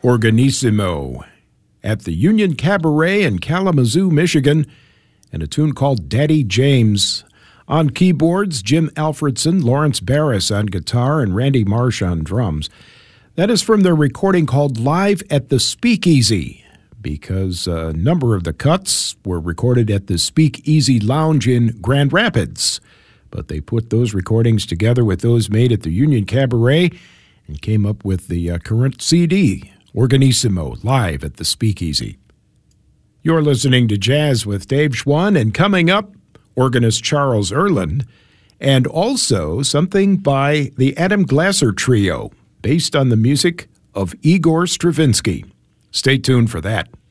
Organissimo at the Union Cabaret in Kalamazoo, Michigan, and a tune called Daddy James. On keyboards, Jim Alfredson, Lawrence Barris on guitar, and Randy Marsh on drums. That is from their recording called Live at the Speakeasy, because a number of the cuts were recorded at the Speakeasy Lounge in Grand Rapids. But they put those recordings together with those made at the Union Cabaret and came up with the current CD, Organissimo, Live at the Speakeasy. You're listening to Jazz with Dave Schwann, and coming up, organist Charles Earland, and also something by the Adam Glasser Trio, based on the music of Igor Stravinsky. Stay tuned for that.